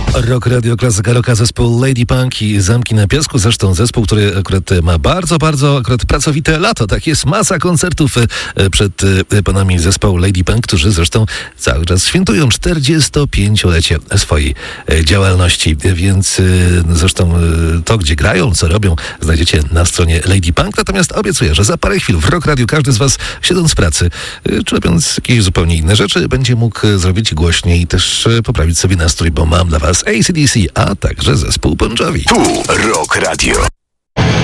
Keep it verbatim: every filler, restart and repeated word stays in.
Rock Radio Klasyka Rocka, zespół Lady Punk i Zamki na Piasku. Zresztą zespół, który akurat ma bardzo, bardzo akurat pracowite lato. Tak jest, masa koncertów przed panami zespołu Lady Punk, którzy zresztą cały czas świętują czterdziestopięciolecie swojej działalności. Więc zresztą to, gdzie grają, co robią, znajdziecie na stronie Lady Punk. Natomiast obiecuję, że za parę chwil w Rock Radio każdy z was, siedząc w pracy, czy robiąc jakieś zupełnie inne rzeczy, będzie mógł zrobić głośniej i też poprawić sobie nastrój, bo mam dla was A C D C, a także zespół Bon Jovi. Tu Rock Radio.